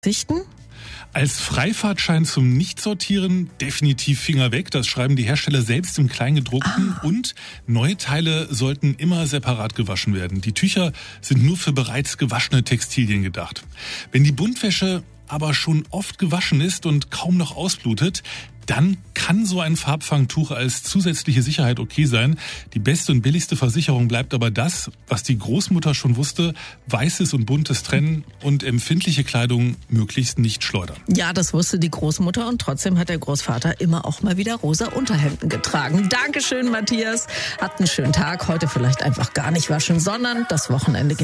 Sichten? Als Freifahrtschein zum Nichtsortieren definitiv Finger weg. Das schreiben die Hersteller selbst im Kleingedruckten. Und neue Teile sollten immer separat gewaschen werden. Die Tücher sind nur für bereits gewaschene Textilien gedacht. Wenn die Buntwäsche aber schon oft gewaschen ist und kaum noch ausblutet, dann kann so ein Farbfangtuch als zusätzliche Sicherheit okay sein. Die beste und billigste Versicherung bleibt aber das, was die Großmutter schon wusste: Weißes und Buntes trennen und empfindliche Kleidung möglichst nicht schleudern. Ja, das wusste die Großmutter und trotzdem hat der Großvater immer auch mal wieder rosa Unterhemden getragen. Dankeschön, Matthias. Habt einen schönen Tag. Heute vielleicht einfach gar nicht waschen, sondern das Wochenende